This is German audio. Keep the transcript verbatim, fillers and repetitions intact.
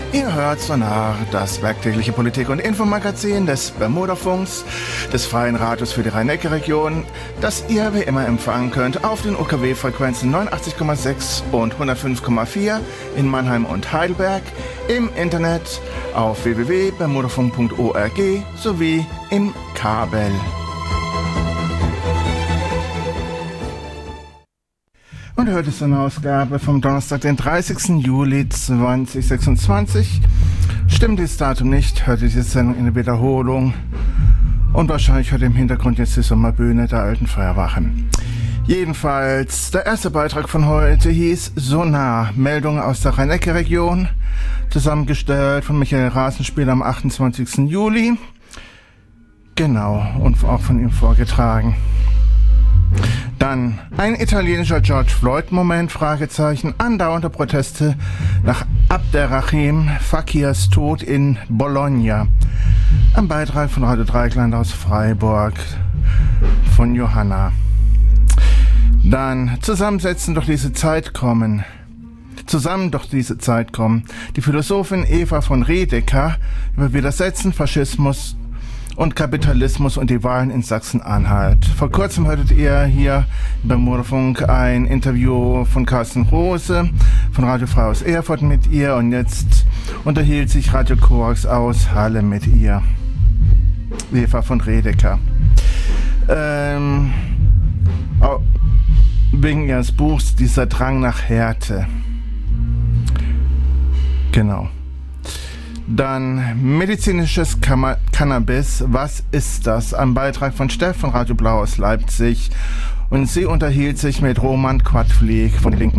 Ihr hört Sonar, das werktägliche Politik- und Infomagazin des Bermudafunks, des Freien Radios für die Rhein-Neckar-Region, das ihr wie immer empfangen könnt auf den U K W-Frequenzen neunundachtzig Komma sechs und hundertfünf Komma vier in Mannheim und Heidelberg, im Internet auf w w w punkt bermudafunk punkt org sowie im Kabel. Und heute ist eine Ausgabe vom Donnerstag, den dreißigsten Juli zweitausendsechsundzwanzig. Stimmt dieses Datum nicht, hört ihr diese Sendung in der Wiederholung. Und wahrscheinlich hört ihr im Hintergrund jetzt die Sommerbühne der alten Feuerwache. Jedenfalls, der erste Beitrag von heute hieß Sonar, Meldungen aus der Rhein-Neckar-Region, zusammengestellt von Michael Rasenspiel am achtundzwanzigsten Juli. Genau, und auch von ihm vorgetragen. Dann ein italienischer George Floyd-Moment, Fragezeichen, andauernde Proteste nach Abderrahim Fakirs Tod in Bologna. Ein Beitrag von Radio Dreieckland aus Freiburg von Johanna. Dann zusammensetzen durch diese Zeit kommen. Zusammen durch diese Zeit kommen. Die Philosophin Eva von Redeker über Widersetzen, Faschismus und Kapitalismus und die Wahlen in Sachsen-Anhalt. Vor kurzem hörtet ihr hier beim Bermudafunk ein Interview von Carsten Rose von Radio Frei aus Erfurt mit ihr und jetzt unterhielt sich Radio Korax aus Halle mit ihr. Eva von Redeker. Ähm, wegen ihres Buchs Dieser Drang nach Härte. Genau. Dann medizinisches Kam- Cannabis, was ist das? Ein Beitrag von Steff von Radio Blau aus Leipzig und sie unterhielt sich mit Roman Quadflieg von den Linken.